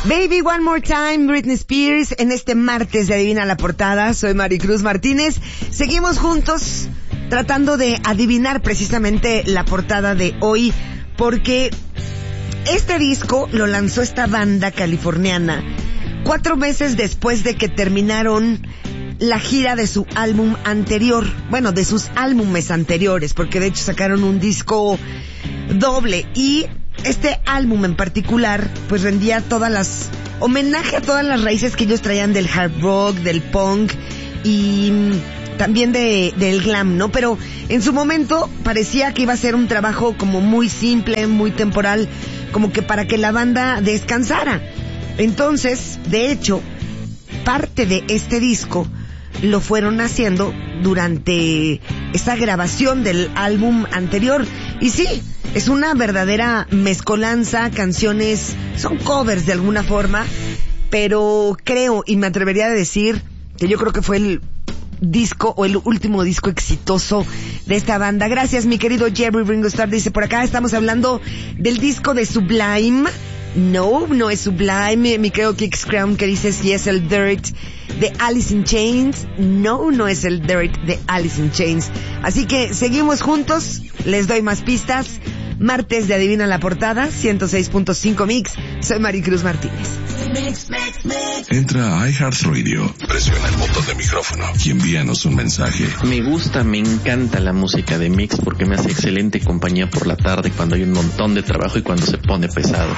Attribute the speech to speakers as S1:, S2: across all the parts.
S1: Baby One More Time, Britney Spears, en este martes de Adivina la Portada. Soy Maricruz Martínez. Seguimos juntos tratando de adivinar precisamente la portada de hoy, porque este disco lo lanzó esta banda californiana 4 meses después de que terminaron la gira de su álbum anterior, bueno, de sus álbumes anteriores, porque de hecho sacaron un disco doble, y este álbum en particular pues rendía homenaje a todas las raíces que ellos traían del hard rock, del punk y también del glam, ¿no? Pero en su momento parecía que iba a ser un trabajo como muy simple, muy temporal, como que para que la banda descansara. Entonces, de hecho, parte de este disco lo fueron haciendo durante esta grabación del álbum anterior. Y sí, es una verdadera mezcolanza, canciones, son covers de alguna forma, pero creo, y me atrevería a decir, que yo creo que fue el disco o el último disco exitoso de esta banda. Gracias, mi querido Jerry Ringo Starr. Dice por acá, estamos hablando del disco de Sublime. No es Sublime. Mi querido Kix Crown, que dice si es el Dirt de Alice in Chains. No es el Dirt de Alice in Chains. Así que seguimos juntos, les doy más pistas. Martes de Adivina la Portada, 106.5 Mix. Soy Maricruz Martínez.
S2: Entra a iHeartRadio, presiona el botón de micrófono y envíanos un mensaje.
S3: Me encanta la música de Mix porque me hace excelente compañía por la tarde cuando hay un montón de trabajo y cuando se pone pesado.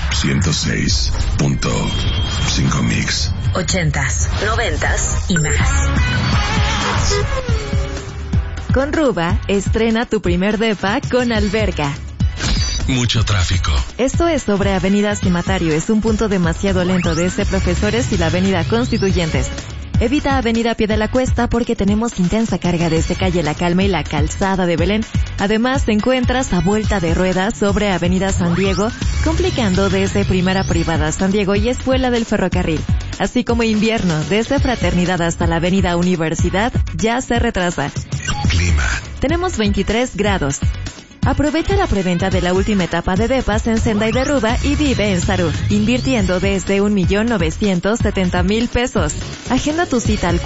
S2: 106.5 Mix.
S4: 80s, 90s y más.
S5: Con Ruba, estrena tu primer depa con alberca.
S2: Mucho tráfico.
S5: Esto es sobre Avenida Cimatario. Es un punto demasiado lento desde Profesores y la Avenida Constituyentes. Evita Avenida Pie de la Cuesta porque tenemos intensa carga desde Calle La Calma y la Calzada de Belén. Además, te encuentras a vuelta de ruedas sobre Avenida San Diego, complicando desde Primera Privada San Diego y Escuela del Ferrocarril. Así como invierno, desde Fraternidad hasta la Avenida Universidad, ya se retrasa.
S2: Clima.
S5: Tenemos 23 grados. Aprovecha la preventa de la última etapa de depas en Sendai de Ruba y vive en Sarú, invirtiendo desde 1,970,000 pesos. Agenda tu cita al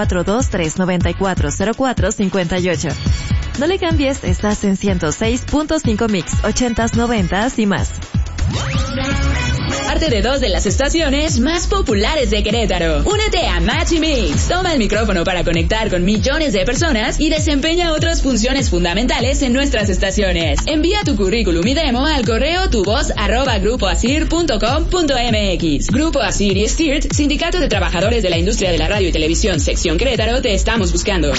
S5: 442-394-0458. No le cambies, estás en 106.5 Mix, 80s, 90s y más.
S4: Parte de 2 de las estaciones más populares de Querétaro. Únete a Match y Mix. Toma el micrófono para conectar con millones de personas y desempeña otras funciones fundamentales en nuestras estaciones. Envía tu currículum y demo al correo tuvoz@grupoasir.com.mx. Grupo Asir y STIRT, Sindicato de Trabajadores de la Industria de la Radio y Televisión, Sección Querétaro, te estamos buscando.